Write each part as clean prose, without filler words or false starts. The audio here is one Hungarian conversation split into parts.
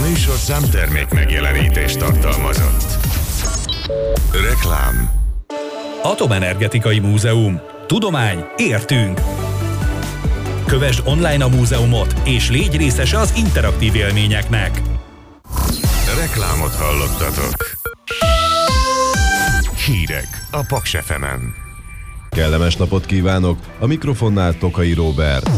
műsorszám termék megjelenítést tartalmazott. Reklám. Atomenergetikai Múzeum. Tudomány, értünk! Kövesd online a múzeumot, és légy részese az interaktív élményeknek. Reklámot hallottatok. Hírek a Paks FM-en. Kellemes napot kívánok, a mikrofonnál Tokai Róbert.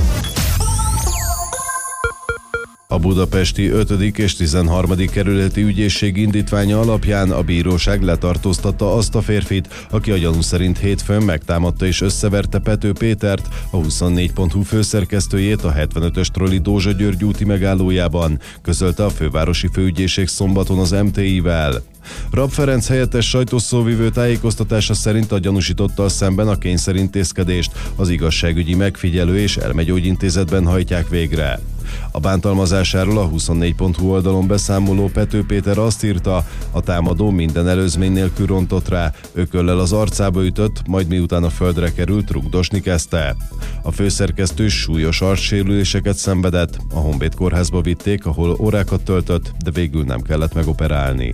A budapesti 5. és 13. kerületi ügyészség indítványa alapján a bíróság letartóztatta azt a férfit, aki a gyanú szerint hétfőn megtámadta és összeverte Pető Pétert, a 24.hu főszerkesztőjét a 75-ös trolli Dózsa György úti megállójában, közölte a fővárosi főügyészség szombaton az MTI-vel. Rabb Ferenc helyettes sajtószóvivő tájékoztatása szerint a gyanúsítottal szemben a kényszerintézkedést az igazságügyi megfigyelő és elmegyógyintézetben hajtják végre. A bántalmazásáról a 24.hu oldalon beszámoló Pető Péter azt írta, a támadó minden előzmény nélkül rontott rá, ököllel az arcába ütött, majd miután a földre került, rugdosni kezdte. A főszerkesztő súlyos arcsérüléseket szenvedett, a Honvéd kórházba vitték, ahol órákat töltött, de végül nem kellett megoperálni.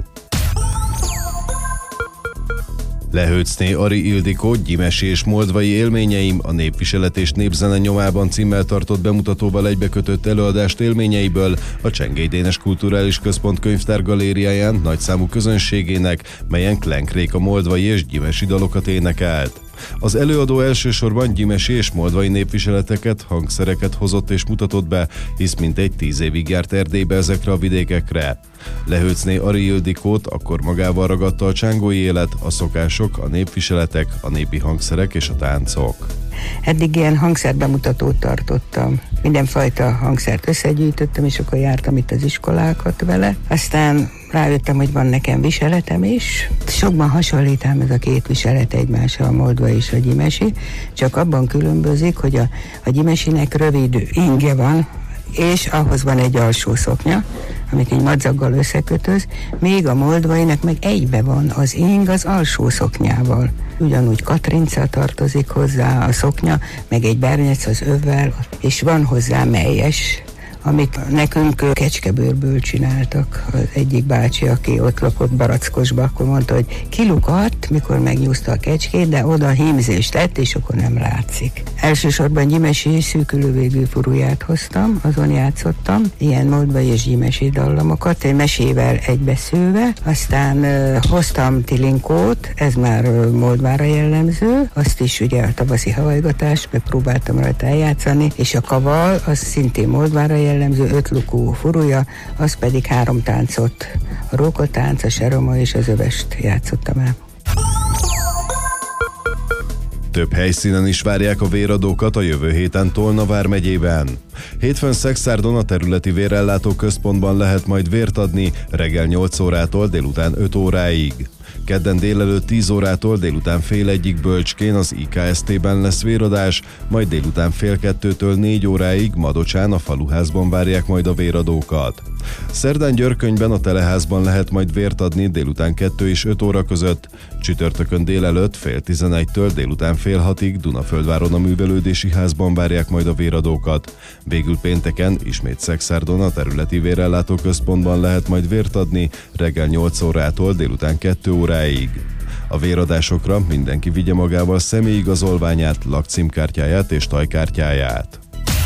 Lehőcné Ari Ildikó gyimesi és moldvai élményeim, a Népviselet és Népzene nyomában címmel tartott bemutatóval egybekötött előadást élményeiből a Csengély Dénes Kulturális Központ könyvtárgalériáján nagyszámú közönségének, melyen Klenk Réka moldvai és gyimesi dalokat énekelt. Az előadó elsősorban gyimesi és moldvai népviseleteket, hangszereket hozott és mutatott be, hisz mintegy 10 évig járt Erdélybe ezekre a vidékekre. Lehőcné Ari Ildikót akkor magával ragadta a csángói élet, a szokások, a népviseletek, a népi hangszerek és a táncok. Eddig ilyen hangszerbemutatót tartottam. Mindenfajta hangszert összegyűjtöttem, és akkor jártam itt az iskolákat vele. Aztán rájöttem, hogy van nekem viseletem is. Sokban hasonlít ám ez a két viselet egymásra, a moldva és a gyimesi, csak abban különbözik, hogy a gyimesinek rövid ingje van, és ahhoz van egy alsó szoknya, amit egy madzaggal összekötöz, még a moldvainak meg egybe van az ing az alsó szoknyával. Ugyanúgy katrinca tartozik hozzá a szoknya, meg egy bárnyec az övvel, és van hozzá melyes, amit nekünk kecskebőrből csináltak. Az egyik bácsi, aki ott lakott Barackosba, akkor mondta, hogy kilukadt, mikor megnyúzta a kecskét, de oda hímzést lett, és akkor nem látszik. Elsősorban gyimesi szűkülő végű furuját hoztam, azon játszottam, ilyen moldvai és gyimesi dallamokat, egy mesével egybeszőve, aztán hoztam tilinkót, ez már Moldvára jellemző, azt is ugye a tavaszi havajgatás, megpróbáltam rajta eljátszani, és a kaval, az szintén Moldvára jellemző, 5 lukú furúja, az pedig 3 táncot. A rókatánc, a seroma és az övest játszottam el. Több helyszínen is várják a véradókat a jövő héten Tolna vármegyében. Hétfőn Szekszárdon a területi vérellátó központban lehet majd vért adni reggel 8 órától délután 5 óráig. Kedden délelőtt 10 órától délután fél egyig Bölcskén az IKST-ben lesz véradás, majd délután fél 2-től 4 óráig Madocsán a faluházban várják majd a véradókat. Szerdán Györkönyben a teleházban lehet majd vért adni délután 2 és 5 óra között, csütörtökön délelőtt fél 11-től délután fél 6-ig Dunaföldváron a művelődési házban várják majd a véradókat. Végül pénteken ismét Szekszárdon a területi vérellátó központban lehet majd vért adni reggel 8 órától délután 2 óráig. A véradásokra mindenki vigye magával személyigazolványát, lakcímkártyáját és tajkártyáját.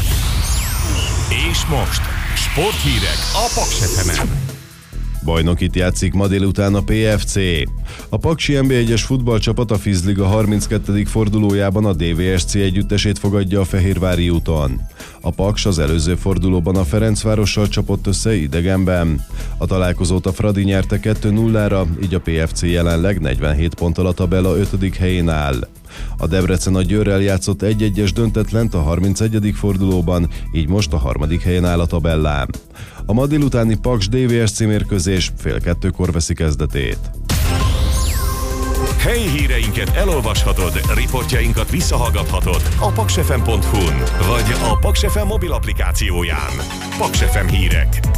És most sporthírek a Paks FM-en. Bajnokit játszik ma délután a PFC. A paksi NB1-es futballcsapat a Fizliga 32. fordulójában a DVSC együttesét fogadja a Fehérvári úton. A Paks az előző fordulóban a Ferencvárossal csapott össze idegenben. A találkozót a Fradi nyerte 2-0-ra, így a PFC jelenleg 47 ponttal a tabella 5. helyén áll. A Debrecen a Győrrel játszott 1-1-es döntetlent a 31. fordulóban, így most a 3. helyen áll a tabellán. A ma délutáni Paks DVSC mérkőzés fél 2-kor veszi kezdetét. Helyi híreinket elolvashatod, riportjainkat visszahallgathatod a paksfm.hu-n vagy a Paks FM mobil applikációján. Paks FM hírek.